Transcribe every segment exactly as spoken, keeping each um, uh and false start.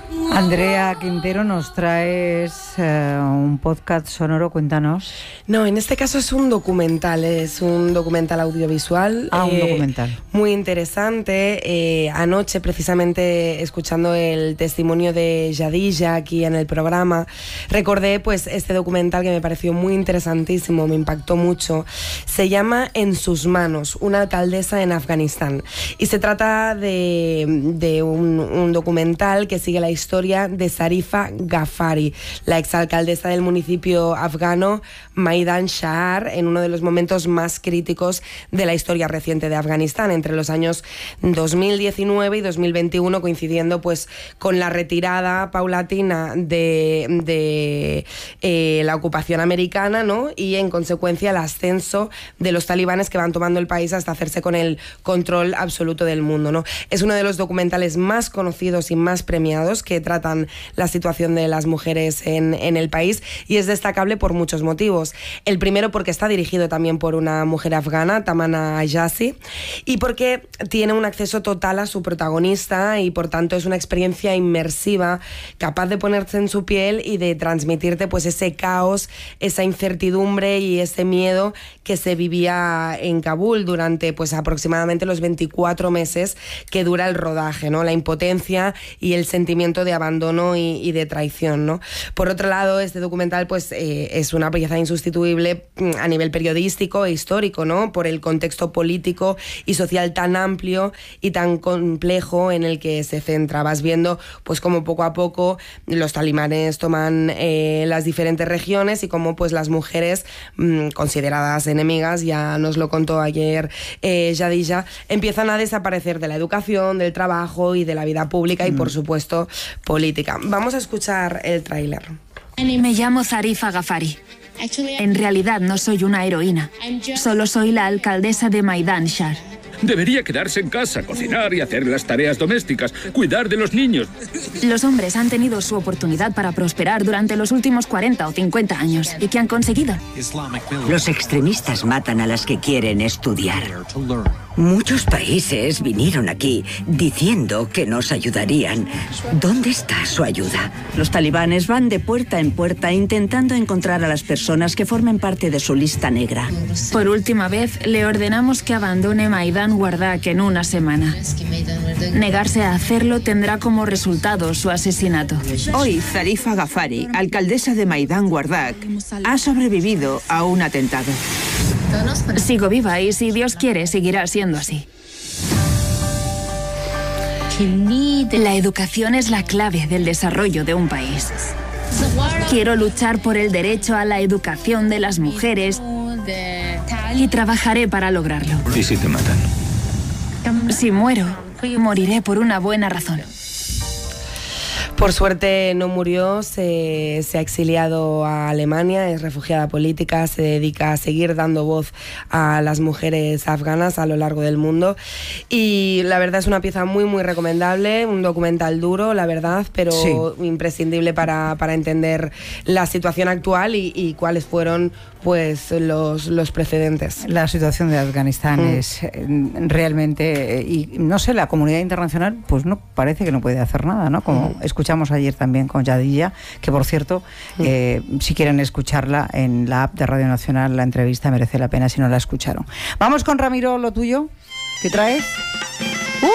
Andrea Quintero, nos traes eh, un podcast sonoro, cuéntanos. No, en este caso es un documental, es un documental audiovisual. Ah, eh, un documental. Muy interesante. Eh, anoche, precisamente, escuchando el testimonio de Yadilla aquí en el programa, recordé pues este documental que me pareció muy interesantísimo, me impactó mucho. Se llama En sus manos, una alcaldesa en Afganistán. Y se trata de, de un, un documental que sigue la historia de Zarifa Ghaffari, la exalcaldesa del municipio afgano Maidan Shahar, en uno de los momentos más críticos de la historia reciente de Afganistán, entre los años dos mil diecinueve y dos mil veintiuno, coincidiendo pues con la retirada paulatina de, de eh, la ocupación americana, ¿no? Y en consecuencia el ascenso de los talibanes que van tomando el país hasta hacerse con el control absoluto del mundo, ¿no? Es uno de los documentales más conocidos y más premiados que tratan la situación de las mujeres en, en el país, y es destacable por muchos motivos. El primero, porque está dirigido también por una mujer afgana, Tamana Ayasi, y porque tiene un acceso total a su protagonista y por tanto es una experiencia inmersiva, capaz de ponerse en su piel y de transmitirte pues ese caos, esa incertidumbre y ese miedo que se vivía en Kabul durante pues aproximadamente los veinticuatro meses que dura el rodaje, ¿no? La impotencia y el sentimiento de abandono y, y de traición, ¿no? Por otro lado, este documental pues eh, es una pieza insustituible a nivel periodístico e histórico, ¿no? Por el contexto político y social tan amplio y tan complejo en el que se centra. Vas viendo pues cómo poco a poco los talibanes toman eh, las diferentes regiones y cómo pues las mujeres mmm, consideradas enemigas, ya nos lo contó ayer eh, Yadilla, empiezan a desaparecer de la educación, del trabajo y de la vida pública y por supuesto política. Vamos a escuchar el tráiler. Me llamo Zarifa Ghaffari. En realidad no soy una heroína. Solo soy la alcaldesa de Maidan Shahar. Debería quedarse en casa, cocinar y hacer las tareas domésticas, cuidar de los niños. Los hombres han tenido su oportunidad para prosperar durante los últimos cuarenta o cincuenta años. ¿Y qué han conseguido? Los extremistas matan a las que quieren estudiar. Muchos países vinieron aquí diciendo que nos ayudarían. ¿Dónde está su ayuda? Los talibanes van de puerta en puerta intentando encontrar a las personas que formen parte de su lista negra. Por última vez, le ordenamos que abandone Maidan Wardak en una semana. Negarse a hacerlo tendrá como resultado su asesinato. Hoy, Zarifa Ghaffari, alcaldesa de Maidan Wardak, ha sobrevivido a un atentado. Sigo viva y, si Dios quiere, seguirá siendo así. La educación es la clave del desarrollo de un país. Quiero luchar por el derecho a la educación de las mujeres y trabajaré para lograrlo. ¿Y si te matan? Si muero, moriré por una buena razón. Por suerte no murió, se, se ha exiliado a Alemania, es refugiada política, se dedica a seguir dando voz a las mujeres afganas a lo largo del mundo, y la verdad es una pieza muy muy recomendable, un documental duro, la verdad, pero sí, imprescindible para, para entender la situación actual y, y cuáles fueron pues los, los precedentes. La situación de Afganistán mm. es realmente, y no sé, la comunidad internacional pues no parece que no puede hacer nada, ¿no? Como mm. escuchamos ayer también con Yadilla, que por cierto, mm. eh, si quieren escucharla en la app de Radio Nacional, la entrevista merece la pena si no la escucharon. Vamos con Ramiro, lo tuyo, ¿qué traes? Uh.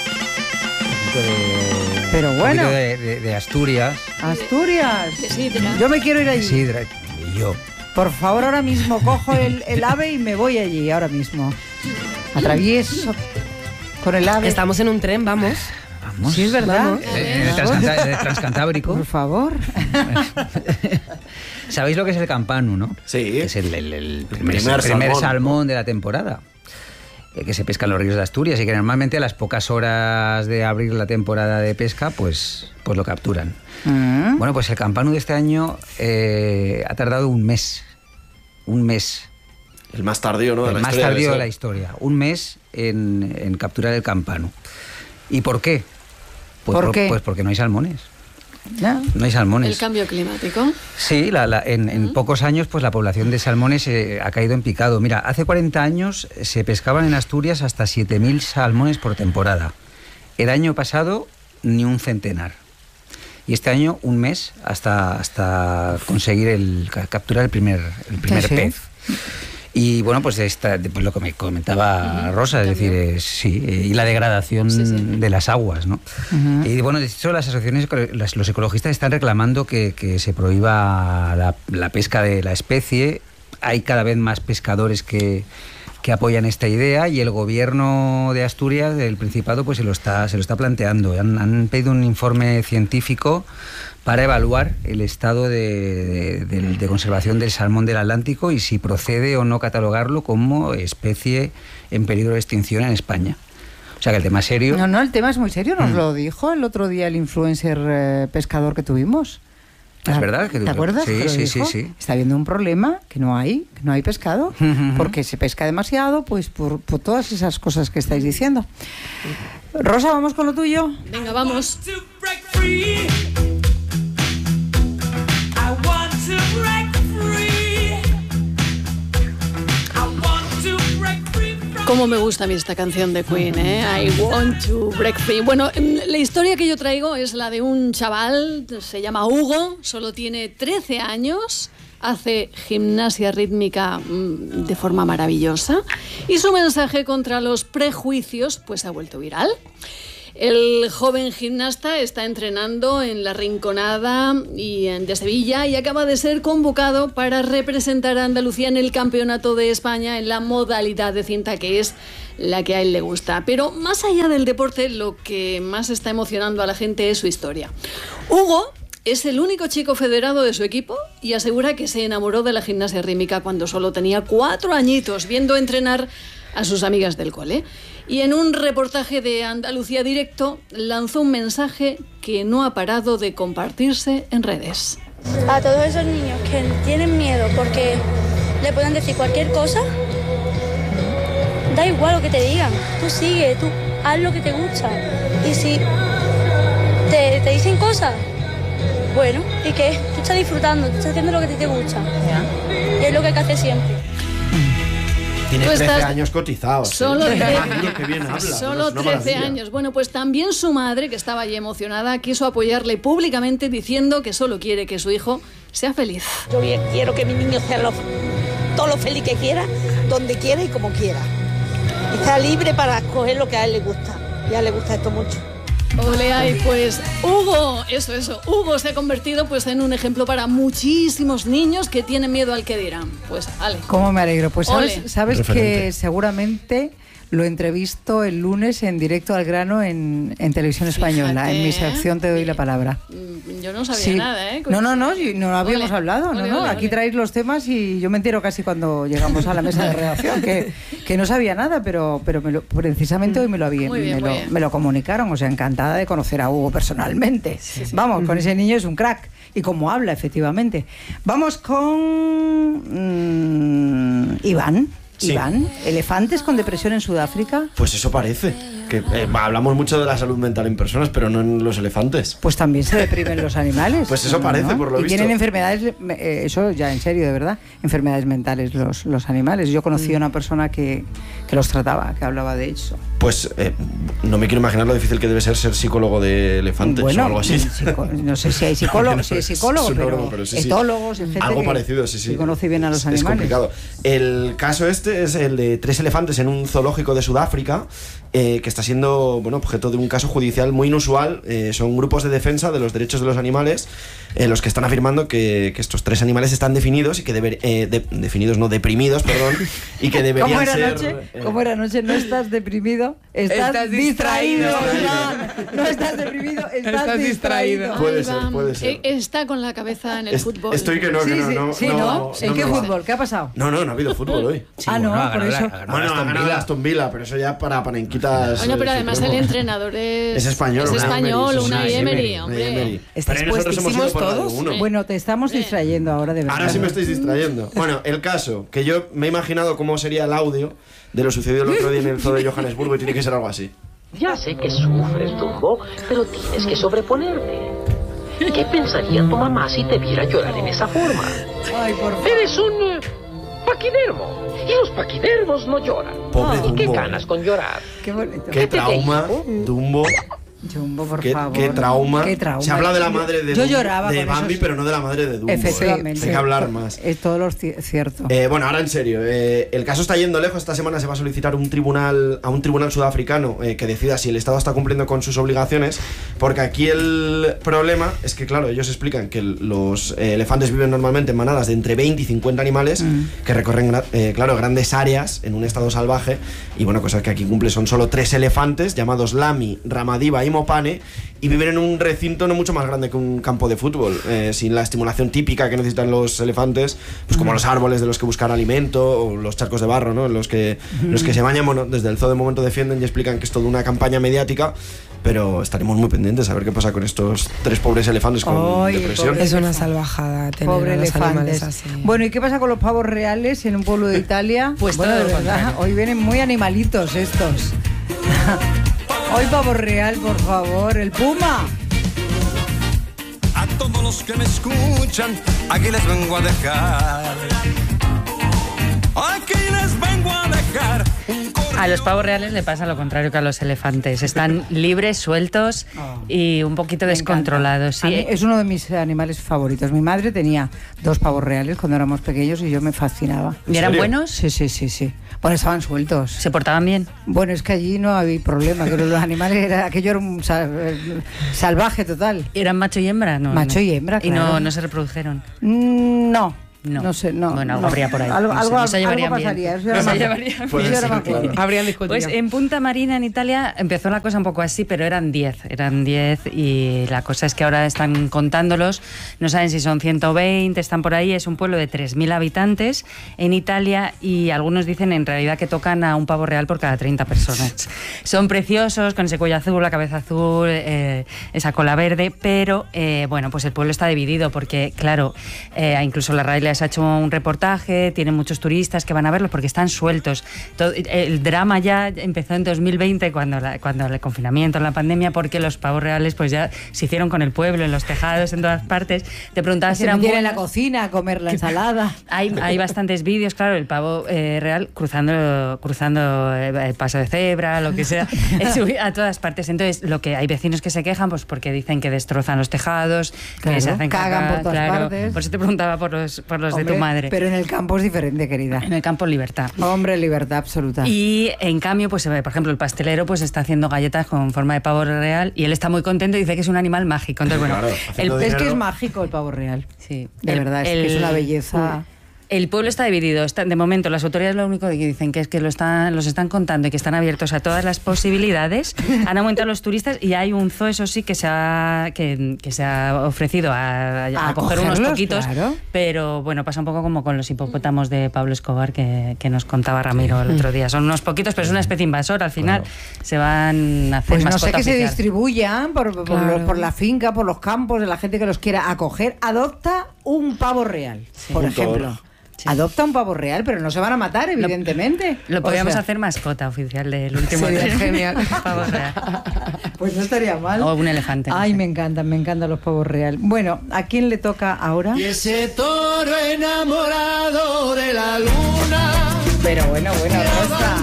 De, Pero bueno. De, de, de Asturias. Asturias. Yo me quiero ir allí. Sí, y yo. Por favor, ahora mismo cojo el, el ave y me voy allí, ahora mismo. Atravieso con el ave. Estamos en un tren, vamos. Vamos. Sí, es verdad. En el, Transcanta el Transcantábrico. Por favor. ¿Sabéis lo que es el campanu, no? Sí. Es el, el, el primer, primer, el primer salmón, salmón de la temporada, eh, que se pesca en los ríos de Asturias y que normalmente a las pocas horas de abrir la temporada de pesca, pues, pues lo capturan. Mm. Bueno, pues el campanu de este año eh, ha tardado un mes. Un mes. El más tardío, ¿no? De el la más historia tardío de, de la historia. Un mes en, en capturar el campanu. ¿Y por qué? Pues ¿Por qué? Pues porque no hay salmones. ¿No? No hay salmones. ¿El cambio climático? Sí, la, la, en, en uh-huh. pocos años pues la población de salmones eh, ha caído en picado. Mira, hace cuarenta años se pescaban en Asturias hasta siete mil salmones por temporada. El año pasado ni un centenar. y este año un mes hasta, hasta conseguir el, capturar el primer, el primer sí, sí. pez. Y bueno, pues, esta, pues lo que me comentaba uh-huh. Rosa, es decir, es, sí, y la degradación sí, sí. de las aguas, ¿no? Uh-huh. Y bueno, de hecho las asociaciones, las, los ecologistas están reclamando que, que se prohíba la, la pesca de la especie. Hay cada vez más pescadores que, que apoyan esta idea y el gobierno de Asturias, del Principado, pues se lo está, se lo está planteando. Han, han pedido un informe científico para evaluar el estado de, de, de, de conservación del salmón del Atlántico y si procede o no catalogarlo como especie en peligro de extinción en España. O sea que el tema es serio. No, no, el tema es muy serio, nos mm. lo dijo el otro día el influencer eh, pescador que tuvimos. Es verdad. Que ¿Te acuerdas? Sí, que sí, sí, sí. Está habiendo un problema, que no hay, que no hay pescado, uh-huh. porque se pesca demasiado, pues por, por todas esas cosas que estáis diciendo. Rosa, ¿vamos con lo tuyo? Venga, vamos. Cómo me gusta a mí esta canción de Queen, ¿eh? I want to break free. Bueno, la historia que yo traigo es la de un chaval, se llama Hugo, solo tiene trece años, hace gimnasia rítmica de forma maravillosa y su mensaje contra los prejuicios pues se ha vuelto viral. El joven gimnasta está entrenando en la Rinconada y en, de Sevilla y acaba de ser convocado para representar a Andalucía en el Campeonato de España en la modalidad de cinta, que es la que a él le gusta. Pero más allá del deporte, lo que más está emocionando a la gente es su historia. Hugo es el único chico federado de su equipo y asegura que se enamoró de la gimnasia rítmica cuando solo tenía cuatro añitos, viendo entrenar a sus amigas del cole. Y en un reportaje de Andalucía Directo lanzó un mensaje que no ha parado de compartirse en redes. A todos esos niños que tienen miedo porque le pueden decir cualquier cosa, da igual lo que te digan, tú sigue, tú haz lo que te gusta. Y si te, te dicen cosas, bueno, ¿y qué? Tú estás disfrutando, tú estás haciendo lo que a ti te gusta. ¿Ya? Y es lo que hay que hacer siempre. Tiene trece años cotizados. Solo, ¿eh? trece, que bien habla, solo trece años. Bueno, pues también su madre, que estaba allí emocionada, quiso apoyarle públicamente diciendo que solo quiere que su hijo sea feliz. Yo bien quiero que mi niño sea lo, todo lo feliz que quiera, donde quiera y como quiera. Y está libre para escoger lo que a él le gusta. Y a él le gusta esto mucho. Ole, ay, pues Hugo, eso, eso, Hugo se ha convertido pues en un ejemplo para muchísimos niños que tienen miedo al que dirán. Pues, ale. ¿Cómo me alegro? Pues sabes, Ole. sabes Referente. que seguramente lo entrevisto el lunes en Directo al Grano en, en Televisión Española. Fíjate, en mi sección Te doy la palabra. Yo no sabía Sí. nada, ¿eh? No, no, no, no lo habíamos Ole. hablado. No, Ole, no. ole, Aquí ole. traéis los temas y yo me entero casi cuando llegamos a la mesa de redacción, que, que no sabía nada, pero, pero me lo, precisamente hoy me lo, había, Muy bien, me, muy lo, bien. me lo comunicaron. O sea, encantada de conocer a Hugo personalmente. Sí, sí. Vamos, con ese niño es un crack. Y como habla, efectivamente. Vamos con mm, Iván. Sí. Iván, elefantes con depresión en Sudáfrica. Pues eso parece. Que eh, hablamos mucho de la salud mental en personas, pero no en los elefantes. Pues también se deprimen los animales. Pues eso parece, por lo y visto. tienen enfermedades, eh, eso ya en serio, de verdad, enfermedades mentales los, los animales. Yo conocí a una persona que, que los trataba, que hablaba de eso. Pues eh, no me quiero imaginar lo difícil que debe ser ser psicólogo de elefantes Bueno, o algo así. psico- no sé si hay psicólogos, si hay psicólogos, Es un pero, broma, pero sí, sí. etólogos, gente Algo que, parecido, sí, sí. que conoce bien a los Es- animales. Es complicado. El caso este es el de tres elefantes en un zoológico de Sudáfrica, eh, que está siendo, bueno, objeto de un caso judicial muy inusual. Eh, son grupos de defensa de los derechos de los animales eh, los que están afirmando que, que estos tres animales están definidos y que deber, eh, de- definidos, no deprimidos, perdón, y que deberían ¿Cómo era ser... anoche? eh, ¿Cómo era anoche? No estás deprimido, estás, Estás distraído. distraído. Iván. No estás deprimido, estás, Estás distraído. distraído. Puede Ahí ser, va. puede ser. Eh, Está con la cabeza en el est- fútbol. Estoy que no, que Sí, no, sí, no, sí, no, ¿no? ¿En no, qué no. fútbol? ¿Qué ha pasado? No, no, no ha habido fútbol hoy. Sí, Ah, no, bueno, por ganó la- eso. ganó Bueno, Aston ha ganado Villa. Aston Villa, pero eso ya para panenquitas. Bueno, pero eh, además el supremo. entrenador es, Es español, es Unai español, Emery, sí, Unai sí, Emery, Emery, hombre. Emery. ¿Estáis Pero nosotros hemos ido puestísimos por la de todos? uno. Bueno, te estamos distrayendo ahora, de verdad. Ahora sí me estáis distrayendo. Bueno, el caso, que yo me he imaginado cómo sería el audio de lo sucedido el otro día en el zoo de Johannesburgo y tiene que ser algo así. Ya sé que sufres, Dumbo, pero tienes que sobreponerte. ¿Qué pensaría tu mamá si te viera llorar en esa forma? Ay, por favor. Eres un eh, paquidermo, y los paquidermos no lloran. Pobre ¿Y qué Dumbo. ganas con llorar? Qué bonito. Qué te trauma, dijo? Dumbo. Jumbo, por qué, favor. Qué trauma. Qué trauma. Se habla de la madre de, Yo Dumbo, lloraba de con Bambi, esos... pero no de la madre de Dumbo. Efectivamente. Hay que hablar más. Es todo lo cierto. Eh, bueno, ahora en serio, eh, el caso está yendo lejos. Esta semana se va a solicitar un tribunal a un tribunal sudafricano eh, que decida si el Estado está cumpliendo con sus obligaciones, porque aquí el problema es que, claro, ellos explican que los eh, elefantes viven normalmente en manadas de entre veinte y cincuenta animales mm. que recorren, eh, claro, grandes áreas en un estado salvaje, y bueno, cosas que aquí cumple son solo tres elefantes llamados Lami, Ramadiva y Mopane, y viven en un recinto no mucho más grande que un campo de fútbol, eh, sin la estimulación típica que necesitan los elefantes, pues como mm. los árboles de los que buscar alimento o los charcos de barro, ¿no? En los que, mm. los que se bañan. Bueno, desde el zoo de momento defienden y explican que es toda una campaña mediática, pero estaremos muy pendientes a ver qué pasa con estos tres pobres elefantes con Ay, depresión. Es una salvajada tener pobre a los elefantes. animales así. Bueno, ¿y qué pasa con los pavos reales en un pueblo de Italia? Pues bueno, todo de lo verdad, contrario. hoy vienen muy animalitos estos. Hoy pavo real, por favor, el puma. A todos los que me escuchan, aquí les vengo a dejar. Aquí les vengo a dejar. A los pavos reales le pasa lo contrario que a los elefantes. Están libres, sueltos y un poquito descontrolados. A Sí. mí es uno de mis animales favoritos. Mi madre tenía dos pavos reales cuando éramos pequeños y yo me fascinaba. ¿Y eran buenos? Sí, sí, sí, sí. Bueno, estaban sueltos. ¿Se portaban bien? Bueno, es que allí no había problema, que los animales, era, aquello era un sal- salvaje total. ¿Eran macho y hembra? No, Macho no. y hembra, ¿Y claro. no, no se reprodujeron? Mm, No. No. No sé, no. Bueno, algo no. habría por ahí. Algo, No sé, algo, no se llevarían algo bien. pasaría. Eso No era se más- llevarían eso bien. era más claro. Habrían discutido. Pues en Punta Marina, en Italia, empezó la cosa un poco así, pero eran diez. Eran diez y la cosa es que ahora están contándolos. No saben si son ciento veinte, están por ahí. Es un pueblo de tres mil habitantes en Italia y algunos dicen en realidad que tocan a un pavo real por cada treinta personas. Son preciosos, con ese cuello azul, la cabeza azul, eh, esa cola verde, pero eh, bueno, pues el pueblo está dividido porque, claro, eh, incluso la RAI les ha hecho un reportaje, tienen muchos turistas que van a verlos porque están sueltos. Todo, el drama ya empezó en dos mil veinte cuando, la, cuando el confinamiento, la pandemia, porque los pavos reales pues ya se hicieron con el pueblo, en los tejados, en todas partes. Te preguntaba si Se eran metían en buenos. la cocina a comer la ensalada. Hay, hay bastantes vídeos, claro, el pavo eh, real cruzando cruzando el paso de cebra, lo que sea, eh, a todas partes. Entonces, lo que hay vecinos que se quejan, pues porque dicen que destrozan los tejados, Claro, que se hacen cagan caca, por todas claro. partes. Por eso te preguntaba por los, por los Hombre, de tu madre. Pero en el campo es diferente, querida. En el campo, libertad. Hombre, libertad absoluta. Y en cambio, pues por ejemplo, el pastelero pues está haciendo galletas con forma de pavo real y él está muy contento y dice que es un animal mágico. Entonces, bueno, Claro, el, haciendo es que dinero. es mágico el pavo real. sí, De el- verdad, es que el- es una belleza. El pueblo está dividido. Está, de momento, las autoridades lo único que dicen que es que lo están, los están contando y que están abiertos a todas las posibilidades. Han aumentado los turistas y hay un zoo, eso sí, que se ha, que, que se ha ofrecido a, a, A a coger unos cogerlos, poquitos. claro. Pero bueno, pasa un poco como con los hipopótamos de Pablo Escobar que, que nos contaba Ramiro el otro día. Son unos poquitos, pero es una especie invasora. Al final se van a hacer Pues no sé mascota que se oficial. distribuyan por, por, Claro. lo- por la finca, por los campos, de la gente que los quiera acoger. Adopta un pavo real, por Punto ejemplo. org. Sí. Adopta un pavo real, pero no se van a matar, evidentemente. Lo O podríamos sea, hacer mascota oficial del último Sería tren. genial. Pavo real. Pues no estaría mal. O un elefante. no Ay, sé. me encantan, me encantan los pavos real. Bueno, ¿a quién le toca ahora? Y ese toro enamorado de la luna. Pero bueno, bueno, Rosa.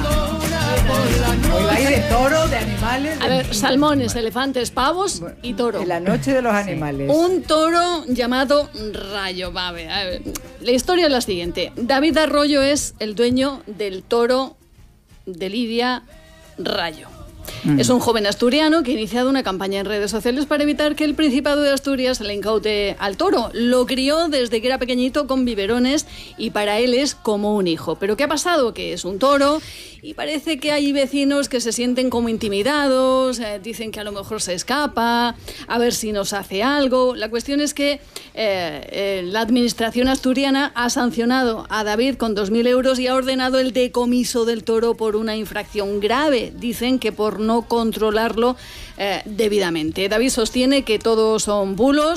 Hoy vais de toro, de animales. A de- ver, salmones, elefantes, pavos y toro. En la noche de los animales. Un toro llamado Rayo. Va, a ver, a ver. La historia es la siguiente. David Arroyo es el dueño del toro de Lidia Rayo. Mm. Es un joven asturiano que ha iniciado una campaña en redes sociales para evitar que el Principado de Asturias le incaute al toro. Lo crió desde que era pequeñito con biberones y para él es como un hijo. ¿Pero qué ha pasado? Que es un toro y parece que hay vecinos que se sienten como intimidados, eh, dicen que a lo mejor se escapa, a ver si nos hace algo. La cuestión es que eh, eh, la administración asturiana ha sancionado a David con dos mil euros y ha ordenado el decomiso del toro por una infracción grave. Dicen que por no controlarlo eh, debidamente. David sostiene que todos son bulos,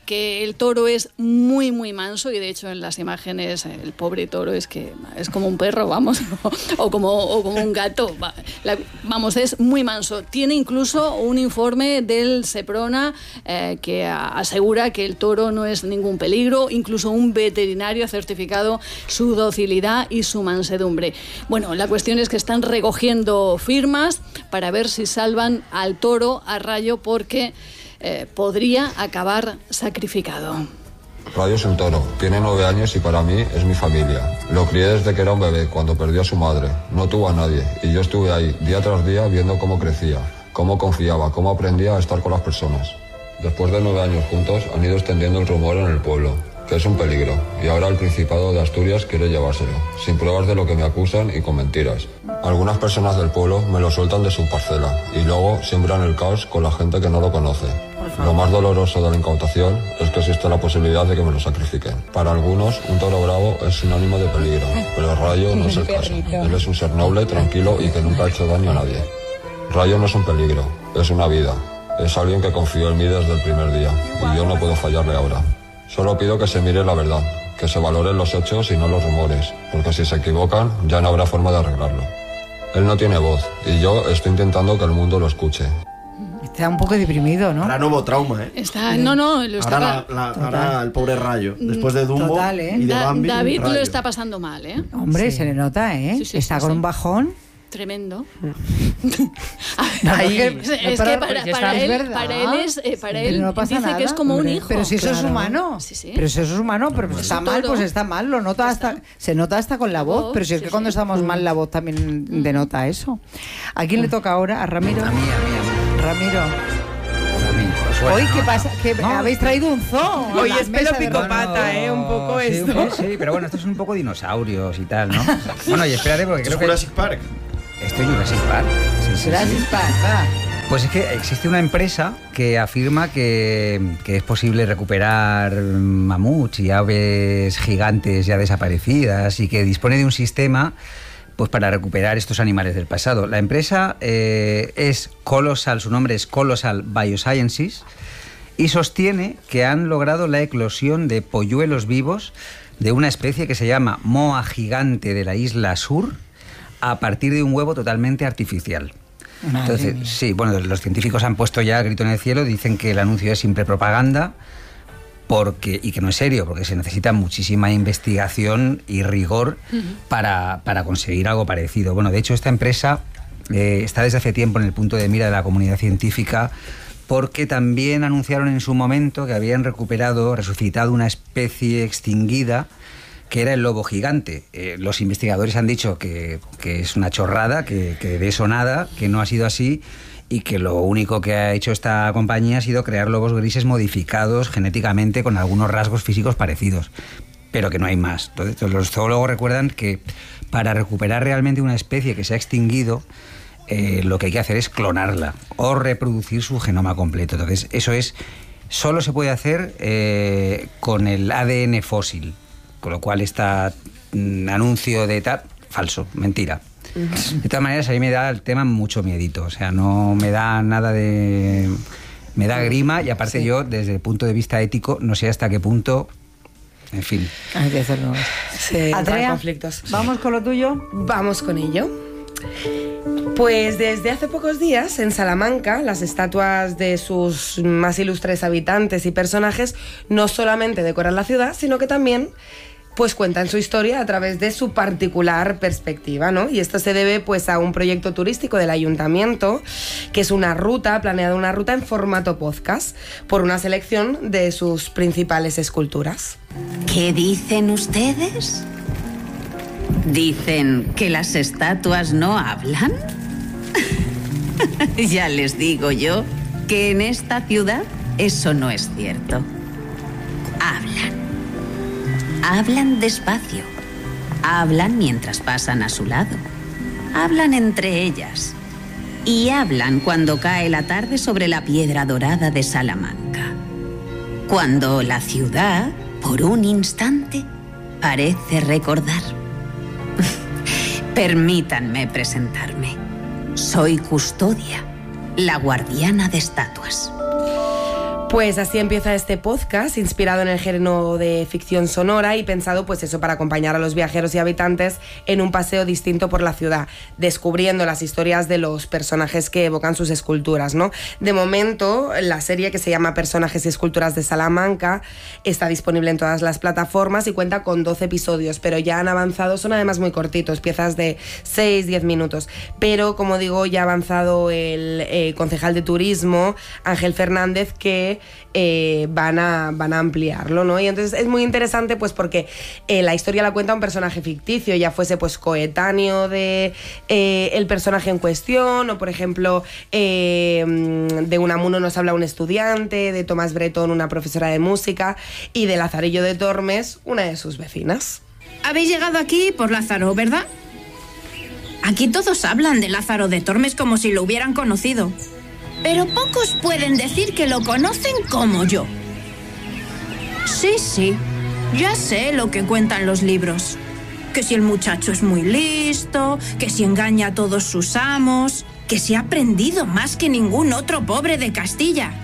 que el toro es muy, muy manso, y de hecho en las imágenes el pobre toro es que es como un perro, vamos, o, o, como, o como un gato, la, vamos, es muy manso. Tiene incluso un informe del Seprona eh, que a, asegura que el toro no es ningún peligro, incluso un veterinario ha certificado su docilidad y su mansedumbre. Bueno, la cuestión es que están recogiendo firmas para ver si salvan al toro a Rayo, porque Eh, podría acabar sacrificado. Rayo es un toro, tiene nueve años y para mí es mi familia. Lo crié desde que era un bebé, cuando perdió a su madre. No tuvo a nadie y yo estuve ahí día tras día viendo cómo crecía, cómo confiaba, cómo aprendía a estar con las personas. Después de nueve años juntos han ido extendiendo el rumor en el pueblo, que es un peligro, y ahora el Principado de Asturias quiere llevárselo, sin pruebas de lo que me acusan y con mentiras. Algunas personas del pueblo me lo sueltan de su parcela y luego siembran el caos con la gente que no lo conoce. Lo más doloroso de la incautación es que existe la posibilidad de que me lo sacrifiquen. Para algunos, un toro bravo es sinónimo de peligro, pero Rayo no es el caso. Él es un ser noble, tranquilo y que nunca ha hecho daño a nadie. Rayo no es un peligro, es una vida. Es alguien que confió en mí desde el primer día y yo no puedo fallarle ahora. Solo pido que se mire la verdad, que se valoren los hechos y no los rumores, porque si se equivocan ya no habrá forma de arreglarlo. Él no tiene voz y yo estoy intentando que el mundo lo escuche. Está un poco deprimido, ¿no? Ahora nuevo trauma, ¿eh? Está, no, no, lo está. Ahora, la, la, ahora el pobre Rayo, después de Dumbo Total, ¿eh? y de Da, Bambi. David Rayo. lo está pasando mal, ¿eh? Hombre, Sí. se le nota, ¿eh? Sí, sí, está sí, con sí. un bajón. Tremendo. No, Ahí, porque- es, es pero- que para, porque para es él, verdad. para él es, eh, para Pero él no pasa dice nada, que es como hombre. un hijo. Pero si eso es Claro. humano. Sí, sí. Pero si eso es humano, pero si está un mal, toro. pues está mal. Lo nota hasta, se nota hasta con la voz. Pero si es que cuando estamos mal, la voz también denota eso. ¿A quién le toca ahora? ¿A Ramiro? A mí, a mí, a mí. Ramiro. A mí, pues bueno, Hoy, ¿no? ¿qué pasa? Que No, habéis traído un zoo. Hoy en la es mesa pelo de picopata, Ramiro. ¿eh? Un poco sí, esto. pues sí, pero bueno, estos son un poco dinosaurios y tal, ¿no? Bueno, y espérate, porque creo que... Jurassic Park. Esto es Jurassic Park. Sí, sí, sí. Jurassic Park, va. Pues es que existe una empresa que afirma que, que es posible recuperar mamuts y aves gigantes ya desaparecidas y que dispone de un sistema pues para recuperar estos animales del pasado. La empresa eh, es Colossal, su nombre es Colossal Biosciences, y sostiene que han logrado la eclosión de polluelos vivos de una especie que se llama moa gigante de la isla Sur a partir de un huevo totalmente artificial. Madre Entonces, mía. sí, bueno, los científicos han puesto ya grito en el cielo, dicen que el anuncio es simple propaganda porque, y que no es serio, porque se necesita muchísima investigación y rigor Ujú. para, para conseguir algo parecido. Bueno, de hecho, esta empresa eh, está desde hace tiempo en el punto de mira de la comunidad científica porque también anunciaron en su momento que habían recuperado, resucitado una especie extinguida que era el lobo gigante. Eh, los investigadores han dicho que, que es una chorrada, que, que de eso nada, que no ha sido así y que lo único que ha hecho esta compañía ha sido crear lobos grises modificados genéticamente con algunos rasgos físicos parecidos, pero que no hay más. Entonces, los zoólogos recuerdan que para recuperar realmente una especie que se ha extinguido, eh, lo que hay que hacer es clonarla o reproducir su genoma completo. Entonces, eso es, solo se puede hacer eh, con el A D N fósil. Con lo cual está mm, anuncio de tal, falso, mentira. De todas maneras, a mí me da el tema mucho miedito. O sea, no me da nada de... Me da grima y aparte Sí. yo, desde el punto de vista ético, no sé hasta qué punto... En fin. Hay que hacerlo. Sí, entran Andrea, conflictos. ¿vamos con lo tuyo? Vamos con ello. Pues desde hace pocos días en Salamanca las estatuas de sus más ilustres habitantes y personajes no solamente decoran la ciudad, sino que también pues cuentan su historia a través de su particular perspectiva, ¿no? Y esto se debe pues a un proyecto turístico del ayuntamiento, que es una ruta, planeada una ruta en formato podcast, por una selección de sus principales esculturas. ¿Qué dicen ustedes? ¿Dicen que las estatuas no hablan? Ya les digo yo que en esta ciudad eso no es cierto. Hablan. Hablan despacio. Hablan mientras pasan a su lado. Hablan entre ellas. Y hablan cuando cae la tarde sobre la piedra dorada de Salamanca. Cuando la ciudad, por un instante, parece recordar. Permítanme presentarme. Soy Custodia, la guardiana de estatuas. Pues así empieza este podcast, inspirado en el género de ficción sonora y pensado pues eso para acompañar a los viajeros y habitantes en un paseo distinto por la ciudad, descubriendo las historias de los personajes que evocan sus esculturas, ¿no? De momento, la serie, que se llama Personajes y Esculturas de Salamanca, está disponible en todas las plataformas y cuenta con doce episodios, pero ya han avanzado, son además muy cortitos, piezas de seis a diez minutos, pero como digo, ya ha avanzado el eh, concejal de turismo, Ángel Fernández, que Eh, van, a, van a ampliarlo, ¿no? Y entonces es muy interesante pues porque eh, la historia la cuenta un personaje ficticio, ya fuese pues coetáneo de eh, el personaje en cuestión, o por ejemplo eh, de Unamuno nos habla un estudiante, de Tomás Bretón una profesora de música y de Lazarillo de Tormes una de sus vecinas. Habéis llegado aquí por Lázaro, ¿verdad? Aquí todos hablan de Lázaro de Tormes como si lo hubieran conocido. Pero pocos pueden decir que lo conocen como yo. Sí, sí, ya sé lo que cuentan los libros. Que si el muchacho es muy listo, que si engaña a todos sus amos, que si ha aprendido más que ningún otro pobre de Castilla.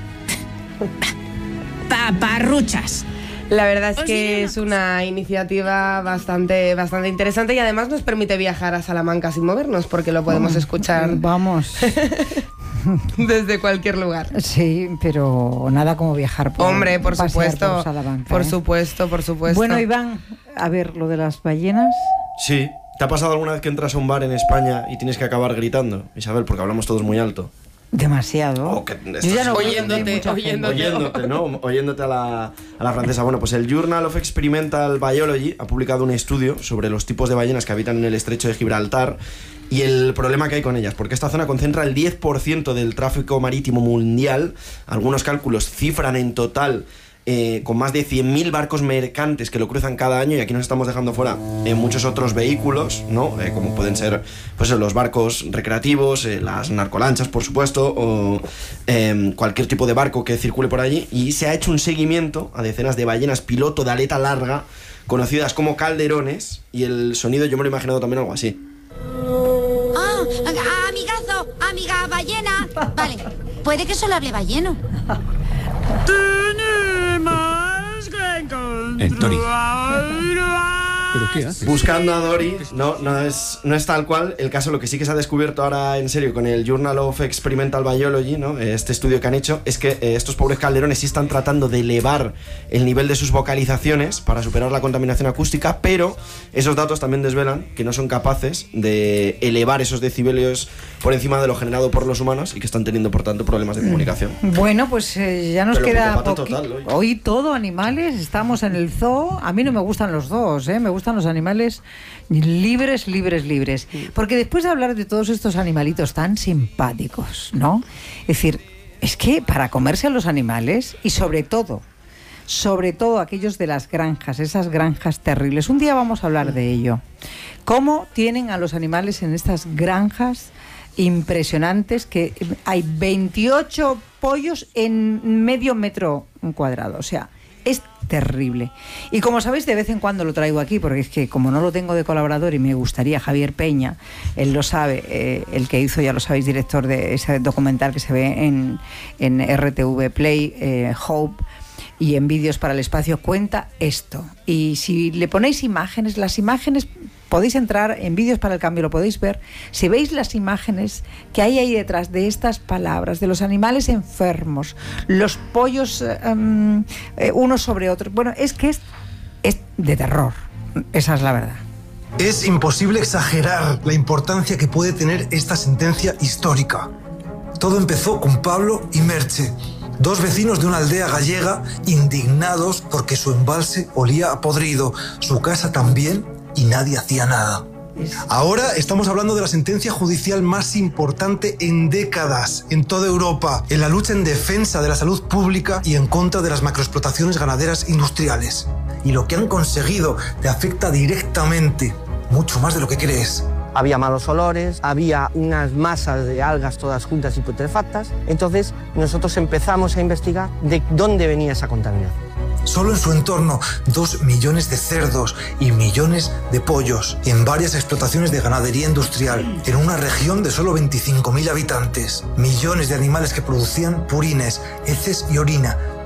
Paparruchas. La verdad es que es una iniciativa bastante, bastante interesante y además nos permite viajar a Salamanca sin movernos, porque lo podemos escuchar. Vamos. Desde cualquier lugar. Sí, pero nada como viajar por Hombre, por supuesto. Por, Salamanca, por ¿eh? supuesto, por supuesto. Bueno, Iván, a ver, lo de las ballenas. Sí. ¿Te ha pasado alguna vez que entras a un bar en España y tienes que acabar gritando, Isabel, porque hablamos todos muy alto? Demasiado. Oh, que Yo ya no oyéndote, oyéndote, oyéndote, ¿no? Oyéndote a la, a la francesa. Bueno, pues el Journal of Experimental Biology ha publicado un estudio sobre los tipos de ballenas que habitan en el estrecho de Gibraltar y el problema que hay con ellas, porque esta zona concentra el diez por ciento del tráfico marítimo mundial. Algunos cálculos cifran en total eh, con más de cien mil barcos mercantes que lo cruzan cada año, y aquí nos estamos dejando fuera eh, muchos otros vehículos, ¿no? Eh, como pueden ser pues, los barcos recreativos, eh, las narcolanchas, por supuesto, o eh, cualquier tipo de barco que circule por allí, y se ha hecho un seguimiento a decenas de ballenas piloto de aleta larga, conocidas como calderones, y el sonido yo me lo he imaginado también algo así. Ah, amigazo, amiga ballena. Vale, puede que solo hable balleno. Tenemos que encontrar... Eh, Tori. ¿Pero qué haces? Buscando a Dory, no, no, es, no es tal cual. El caso, lo que sí que se ha descubierto ahora en serio con el Journal of Experimental Biology, ¿no? Este estudio que han hecho, es que eh, estos pobres calderones sí están tratando de elevar el nivel de sus vocalizaciones para superar la contaminación acústica, pero esos datos también desvelan que no son capaces de elevar esos decibelios por encima de lo generado por los humanos y que están teniendo, por tanto, problemas de comunicación. Bueno, pues eh, ya nos Pero queda poqui- total, hoy. hoy todo animales, estamos en el zoo. A mí no me gustan los zoos, ¿eh? Me gustan los animales libres, libres, libres. Porque después de hablar de todos estos animalitos tan simpáticos, ¿no? Es decir, es que para comerse a los animales, y sobre todo, sobre todo aquellos de las granjas, esas granjas terribles, un día vamos a hablar de ello. ¿Cómo tienen a los animales en estas granjas impresionantes, que hay veintiocho pollos en medio metro cuadrado? O sea, es terrible. Y como sabéis, de vez en cuando lo traigo aquí, porque es que como no lo tengo de colaborador y me gustaría, Javier Peña, él lo sabe, eh, el que hizo, ya lo sabéis, director de ese documental que se ve en, en R T V Play, eh, Hope, y en Vídeos para el Espacio, cuenta esto. Y si le ponéis imágenes, las imágenes, podéis entrar en Vídeos para el Cambio, lo podéis ver. Si veis las imágenes que hay ahí detrás de estas palabras, de los animales enfermos, los pollos um, eh, unos sobre otros, bueno, es que es, es de terror, esa es la verdad. Es imposible exagerar la importancia que puede tener esta sentencia histórica. Todo empezó con Pablo y Merche, dos vecinos de una aldea gallega indignados porque su embalse olía a podrido, su casa también, y nadie hacía nada. Ahora estamos hablando de la sentencia judicial más importante en décadas en toda Europa, en la lucha en defensa de la salud pública y en contra de las macroexplotaciones ganaderas industriales. Y lo que han conseguido te afecta directamente, mucho más de lo que crees. Había malos olores, había unas masas de algas todas juntas y putrefactas. Entonces nosotros empezamos a investigar de dónde venía esa contaminación. Solo en su entorno, dos millones de cerdos y millones de pollos en varias explotaciones de ganadería industrial, en una región de solo veinticinco mil habitantes. Millones de animales que producían purines, heces y orina,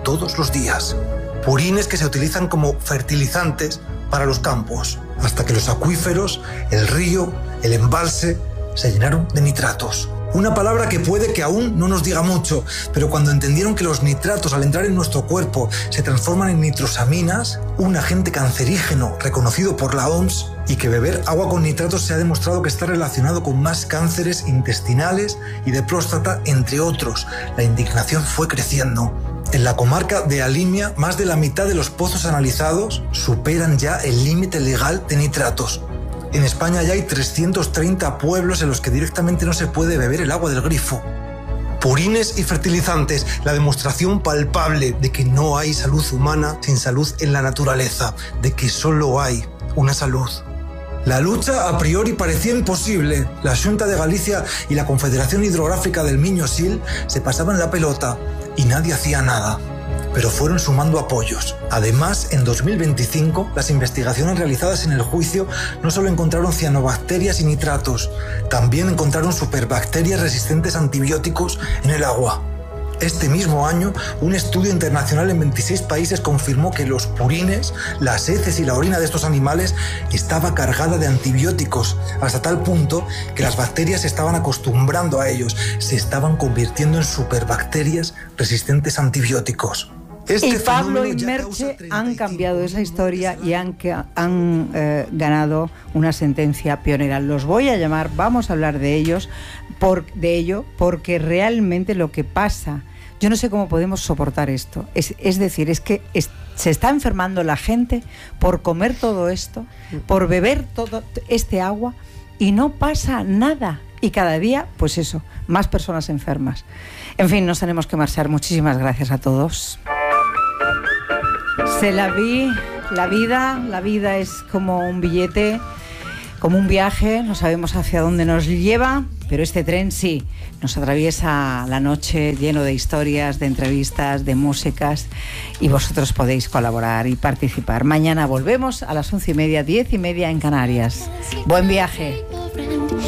todos los días. Purines que se utilizan como fertilizantes para los campos, hasta que los acuíferos, el río, el embalse, se llenaron de nitratos. Una palabra que puede que aún no nos diga mucho, pero cuando entendieron que los nitratos al entrar en nuestro cuerpo se transforman en nitrosaminas, un agente cancerígeno reconocido por la O M S, y que beber agua con nitratos se ha demostrado que está relacionado con más cánceres intestinales y de próstata, entre otros, la indignación fue creciendo. En la comarca de Alimia, más de la mitad de los pozos analizados superan ya el límite legal de nitratos. En España ya hay trescientos treinta pueblos en los que directamente no se puede beber el agua del grifo. Purines y fertilizantes, la demostración palpable de que no hay salud humana sin salud en la naturaleza, de que solo hay una salud. La lucha a priori parecía imposible. La Xunta de Galicia y la Confederación Hidrográfica del Miño-Sil se pasaban la pelota y nadie hacía nada. Pero fueron sumando apoyos. Además, en dos mil veinticinco, las investigaciones realizadas en el juicio no solo encontraron cianobacterias y nitratos, también encontraron superbacterias resistentes a antibióticos en el agua. Este mismo año, un estudio internacional en veintiséis países confirmó que los purines, las heces y la orina de estos animales estaba cargada de antibióticos, hasta tal punto que las bacterias se estaban acostumbrando a ellos, se estaban convirtiendo en superbacterias resistentes a antibióticos. Este y Pablo y Merche han cambiado esa historia y han, han eh, ganado una sentencia pionera. Los voy a llamar, vamos a hablar de ellos, por, de ello, porque realmente lo que pasa, yo no sé cómo podemos soportar esto. Es, es decir, es que es, se está enfermando la gente por comer todo esto, por beber todo este agua y no pasa nada. Y cada día, pues eso, más personas enfermas. En fin, nos tenemos que marchar. Muchísimas gracias a todos. Se la vi, la vida, la vida es como un billete, como un viaje, no sabemos hacia dónde nos lleva, pero este tren sí, nos atraviesa la noche lleno de historias, de entrevistas, de músicas, y vosotros podéis colaborar y participar. Mañana volvemos a las once y media, diez y media en Canarias. Buen viaje.